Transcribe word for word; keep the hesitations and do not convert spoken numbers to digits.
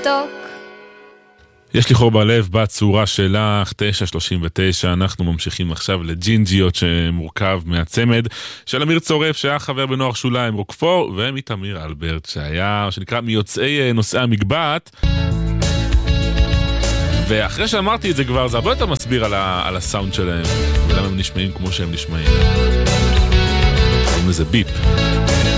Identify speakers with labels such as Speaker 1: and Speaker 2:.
Speaker 1: מתוק.
Speaker 2: יש לי חור בלב בצורה שלך, תשע שלושים ותשע, אנחנו ממשיכים עכשיו לג'ינג'יות שמורכב מהצמד של אמיר צורף שהיה חבר בנוער שוליים רוקפור, ומתמיר אלברט שהיה, שנקרא, מיוצאי נושאי המגבעת. ואחרי שאמרתי את זה כבר, זה הרבה יותר מסביר על, ה- על הסאונד שלהם, ולמה הם נשמעים כמו שהם נשמעים. קוראים לזה ביפ.